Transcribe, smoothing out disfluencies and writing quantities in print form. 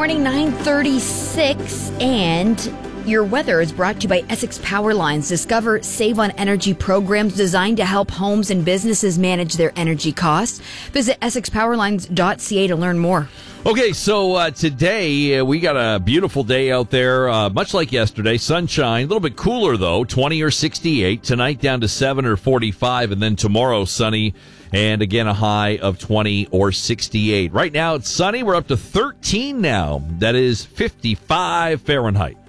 morning, 9:36, and your weather is brought to you by Essex Power Lines. Discover Save on Energy programs designed to help homes and businesses manage their energy costs. Visit EssexPowerlines.ca to learn more. Okay, so today we got a beautiful day out there, much like yesterday. Sunshine, a little bit cooler though, 20 or 68. Tonight down to 7 or 45, and then tomorrow sunny, and again a high of 20 or 68. Right now it's sunny. We're up to 13 now. That is 55 Fahrenheit.